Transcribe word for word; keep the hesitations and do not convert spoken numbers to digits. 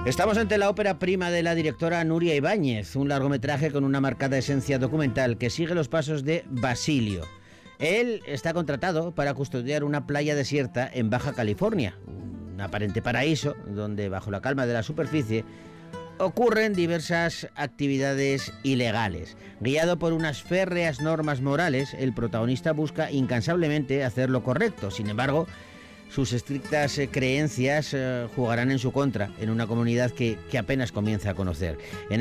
Estamos ante la ópera prima de la directora Nuria Ibáñez, un largometraje con una marcada esencia documental que sigue los pasos de Basilio. Él está contratado para custodiar una playa desierta en Baja California, un aparente paraíso donde bajo la calma de la superficie ocurren diversas actividades ilegales. Guiado por unas férreas normas morales, el protagonista busca incansablemente hacer lo correcto. Sin embargo, sus estrictas eh, creencias eh, jugarán en su contra en una comunidad que, que apenas comienza a conocer. En